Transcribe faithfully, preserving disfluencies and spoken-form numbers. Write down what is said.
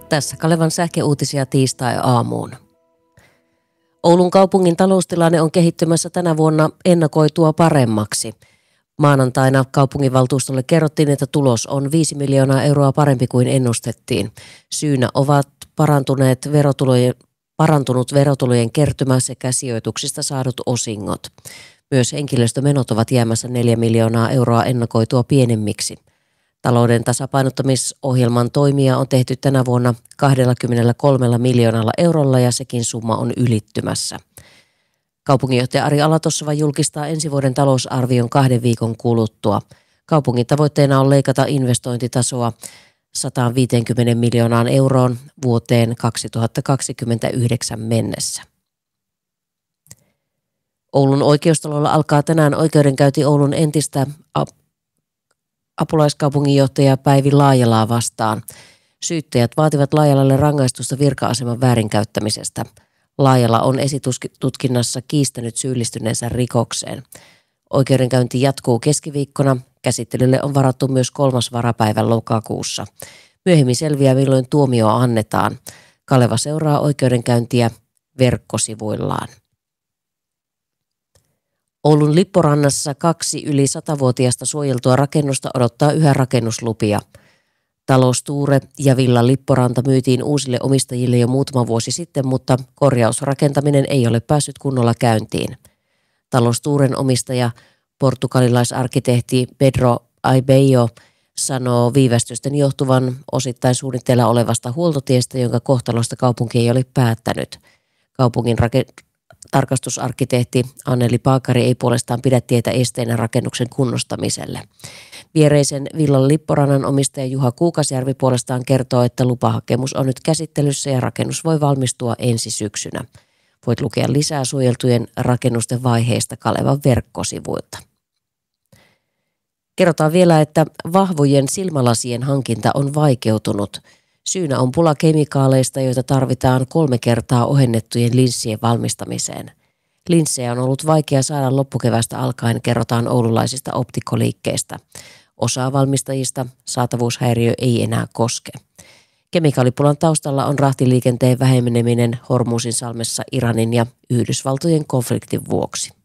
Tässä Kalevan sähköuutisia tiistai-aamuun. Oulun kaupungin taloustilanne on kehittymässä tänä vuonna ennakoitua paremmaksi. Maanantaina kaupunginvaltuustolle kerrottiin, että tulos on viisi miljoonaa euroa parempi kuin ennustettiin. Syynä ovat parantuneet verotulojen, parantunut verotulojen kertymä sekä sijoituksista saadut osingot. Myös henkilöstömenot ovat jäämässä neljä miljoonaa euroa ennakoitua pienemmiksi. Talouden tasapainottamisohjelman toimia on tehty tänä vuonna kaksikymmentäkolme miljoonalla eurolla ja sekin summa on ylittymässä. Kaupunginjohtaja Ari Alatossava julkistaa ensi vuoden talousarvion kahden viikon kuluttua. Kaupungin tavoitteena on leikata investointitasoa sata viisikymmentä miljoonaan euroon vuoteen kaksituhattakaksikymmentäyhdeksän mennessä. Oulun oikeustalolla alkaa tänään oikeudenkäynti Oulun entistä apulaiskaupunginjohtaja Päivi Laajalaa vastaan. Syyttäjät vaativat Laajalalle rangaistusta virka-aseman väärinkäyttämisestä. Laajala on esitutkinnassa kiistänyt syyllistyneensä rikokseen. Oikeudenkäynti jatkuu keskiviikkona. Käsittelylle on varattu myös kolmas varapäivä lokakuussa. Myöhemmin selviää, milloin tuomio annetaan. Kaleva seuraa oikeudenkäyntiä verkkosivuillaan. Oulun Lipporannassa kaksi yli satavuotiaasta suojeltua rakennusta odottaa yhä rakennuslupia. Talous Tuure ja Villa Lipporanta myytiin uusille omistajille jo muutama vuosi sitten, mutta korjausrakentaminen ei ole päässyt kunnolla käyntiin. Talous Tuuren omistaja, portugalilaisarkkitehti Pedro Aibeio, sanoo viivästysten johtuvan osittain suunnitteilla olevasta huoltotiestä, jonka kohtalosta kaupunki ei ole päättänyt. Kaupungin rakennus Tarkastusarkkitehti Anneli Paakari ei puolestaan pidä tietä esteenä rakennuksen kunnostamiselle. Viereisen Villan Lipporannan omistaja Juha Kuukasjärvi puolestaan kertoo, että lupahakemus on nyt käsittelyssä ja rakennus voi valmistua ensi syksynä. Voit lukea lisää suojeltujen rakennusten vaiheista Kalevan verkkosivuilta. Kerrotaan vielä, että vahvojen silmälasien hankinta on vaikeutunut. Syynä on pula kemikaaleista, joita tarvitaan kolme kertaa ohennettujen linssien valmistamiseen. Linssejä on ollut vaikea saada loppukevästä alkaen, kerrotaan oululaisista optikkoliikkeistä. Osaa valmistajista saatavuushäiriö ei enää koske. Kemikaalipulan taustalla on rahtiliikenteen väheneminen Hormuzin salmessa Iranin ja Yhdysvaltojen konfliktin vuoksi.